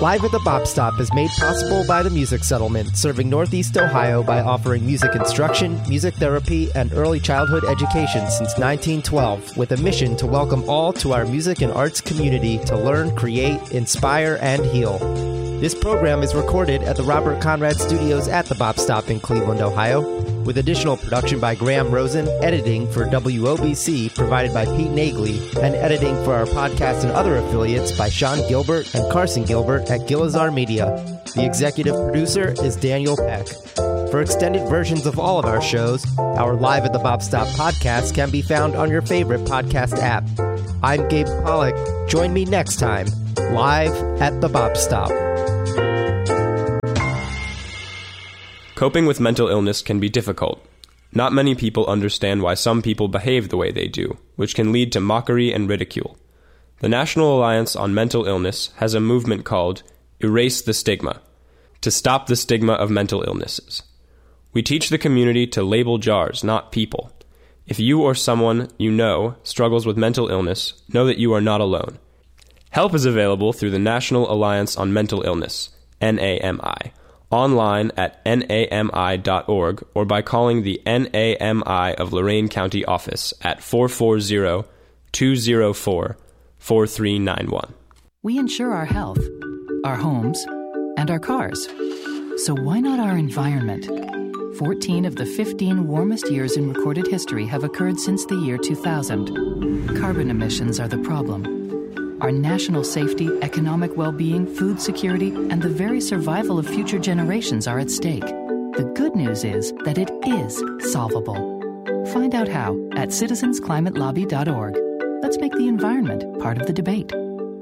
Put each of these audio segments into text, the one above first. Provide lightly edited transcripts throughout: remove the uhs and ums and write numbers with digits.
Live at the Bop Stop is made possible by the Music Settlement, serving Northeast Ohio by offering music instruction, music therapy, and early childhood education since 1912, with a mission to welcome all to our music and arts community to learn, create, inspire, and heal. This program is recorded at the Robert Conrad Studios at the Bop Stop in Cleveland, Ohio, with additional production by Graham Rosen, editing for WOBC provided by Pete Nagley, and editing for our podcast and other affiliates by Sean Gilbert and Carson Gilbert at Gilizar Media. The executive producer is Daniel Peck. For extended versions of all of our shows, our Live at the Bop Stop podcast can be found on your favorite podcast app. I'm Gabe Pollock. Join me next time, live at the Bop Stop. Coping with mental illness can be difficult. Not many people understand why some people behave the way they do, which can lead to mockery and ridicule. The National Alliance on Mental Illness has a movement called Erase the Stigma, to stop the stigma of mental illnesses. We teach the community to label jars, not people. If you or someone you know struggles with mental illness, know that you are not alone. Help is available through the National Alliance on Mental Illness, NAMI, online at nami.org or by calling the NAMI of Lorain County office at 440-204-4391. We insure our health, our homes, and our cars. So why not our environment? 14 of the 15 warmest years in recorded history have occurred since the year 2000. Carbon emissions are the problem. Our national safety, economic well-being, food security, and the very survival of future generations are at stake. The good news is that it is solvable. Find out how at citizensclimatelobby.org. Let's make the environment part of the debate.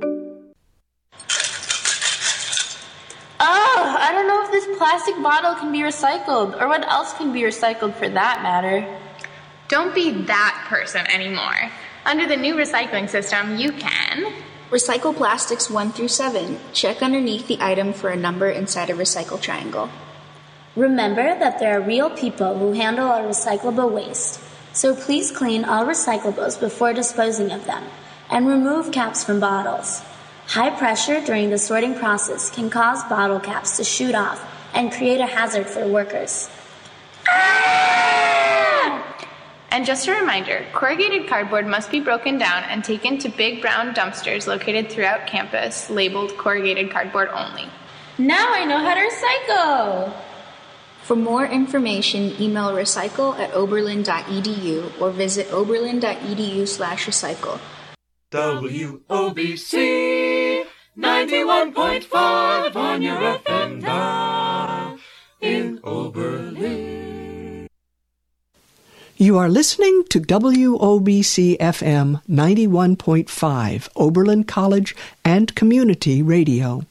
I don't know if this plastic bottle can be recycled, or what else can be recycled for that matter. Don't be that person anymore. Under the new recycling system, you can recycle plastics 1 through 7. Check underneath the item for a number inside a recycle triangle. Remember that there are real people who handle our recyclable waste, so please clean all recyclables before disposing of them, and remove caps from bottles. High pressure during the sorting process can cause bottle caps to shoot off and create a hazard for workers. And just a reminder, corrugated cardboard must be broken down and taken to big brown dumpsters located throughout campus, labeled corrugated cardboard only. Now I know how to recycle! For more information, email recycle@oberlin.edu or visit oberlin.edu/recycle. WOBC 91.5 on your FM dial in Oberlin. You are listening to WOBC FM 91.5, Oberlin College and Community Radio.